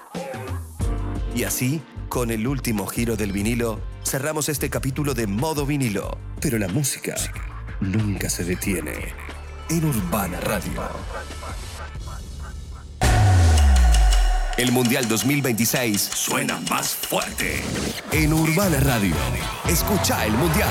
Y así, con el último giro del vinilo, cerramos este capítulo de Modo Vinilo. Pero la música nunca se detiene en Urbana Radio. El Mundial 2026 suena más fuerte en Urbana Radio. Escucha el Mundial.